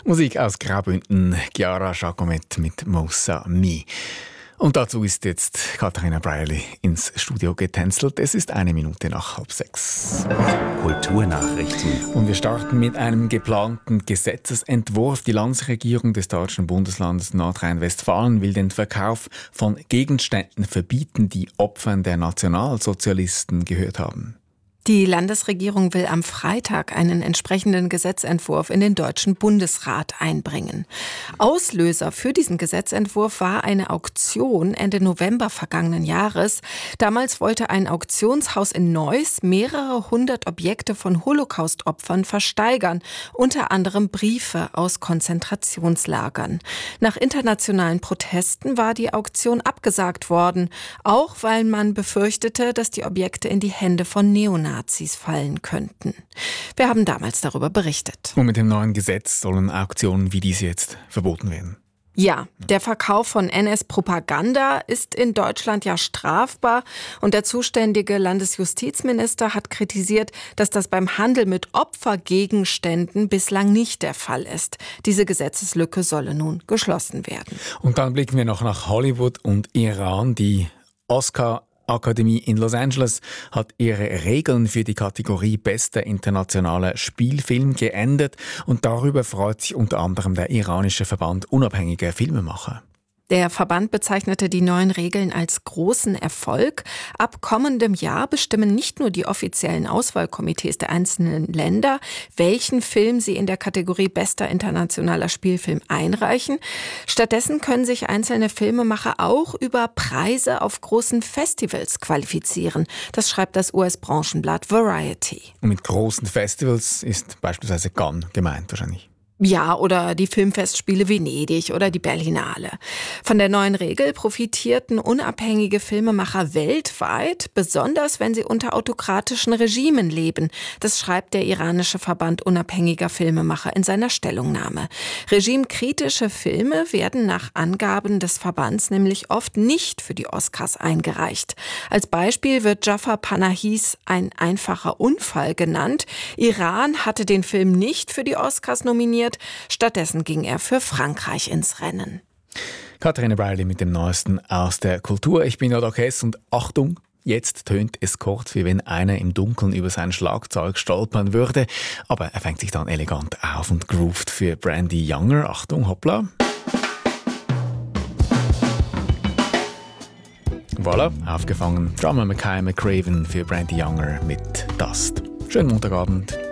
Musik aus Graubünden, Chiara Giacomet mit Moussa Mi. Und dazu ist jetzt Katharina Breierli ins Studio getänzelt. Es ist 1 Minute nach 5:30. Kulturnachrichten. Und wir starten mit einem geplanten Gesetzesentwurf. Die Landesregierung des deutschen Bundeslandes Nordrhein-Westfalen will den Verkauf von Gegenständen verbieten, die Opfern der Nationalsozialisten gehört haben. Die Landesregierung will am Freitag einen entsprechenden Gesetzentwurf in den Deutschen Bundesrat einbringen. Auslöser für diesen Gesetzentwurf war eine Auktion Ende November vergangenen Jahres. Damals wollte ein Auktionshaus in Neuss mehrere hundert Objekte von Holocaust-Opfern versteigern, unter anderem Briefe aus Konzentrationslagern. Nach internationalen Protesten war die Auktion abgesagt worden, auch weil man befürchtete, dass die Objekte in die Hände von Neonazis fallen könnten. Wir haben damals darüber berichtet. Und mit dem neuen Gesetz sollen Auktionen wie diese jetzt verboten werden. Ja, der Verkauf von NS-Propaganda ist in Deutschland ja strafbar und der zuständige Landesjustizminister hat kritisiert, dass das beim Handel mit Opfergegenständen bislang nicht der Fall ist. Diese Gesetzeslücke solle nun geschlossen werden. Und dann blicken wir noch nach Hollywood und Iran. Die Oscar-Akademie in Los Angeles hat ihre Regeln für die Kategorie Bester internationaler Spielfilm geändert und darüber freut sich unter anderem der iranische Verband unabhängiger Filmemacher. Der Verband bezeichnete die neuen Regeln als großen Erfolg. Ab kommendem Jahr bestimmen nicht nur die offiziellen Auswahlkomitees der einzelnen Länder, welchen Film sie in der Kategorie Bester internationaler Spielfilm einreichen. Stattdessen können sich einzelne Filmemacher auch über Preise auf großen Festivals qualifizieren. Das schreibt das US-Branchenblatt Variety. Und mit großen Festivals ist beispielsweise Cannes gemeint wahrscheinlich. Ja, oder die Filmfestspiele Venedig oder die Berlinale. Von der neuen Regel profitierten unabhängige Filmemacher weltweit, besonders wenn sie unter autokratischen Regimen leben. Das schreibt der iranische Verband unabhängiger Filmemacher in seiner Stellungnahme. Regimekritische Filme werden nach Angaben des Verbands nämlich oft nicht für die Oscars eingereicht. Als Beispiel wird Jafar Panahis Ein einfacher Unfall genannt. Iran hatte den Film nicht für die Oscars nominiert. Stattdessen ging er für Frankreich ins Rennen. Katharina Breierli mit dem Neuesten aus der Kultur. Ich bin Oda Kess und Achtung, jetzt tönt es kurz, wie wenn einer im Dunkeln über sein Schlagzeug stolpern würde. Aber er fängt sich dann elegant auf und groovt für Brandy Younger. Achtung, hoppla. Voilà, aufgefangen. Drummer Mackay McCraven für Brandy Younger mit Dust. Schönen Montagabend.